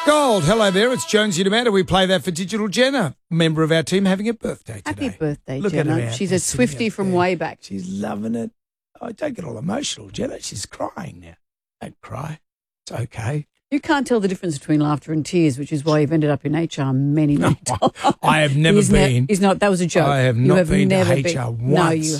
Gold. Hello there, it's Jonesy Amanda. We play that for Digital Jenna, member of our team, having a birthday today. Happy birthday, Look Jenna. at her out She's there a Swiftie from there. way back. She's loving it. Oh, don't get all emotional, Jenna. She's crying now. Don't cry. It's okay. You can't tell the difference between laughter and tears, which is why you've ended up in HR many times. I have never been. That was a joke. I have You not been never to HR once. No, you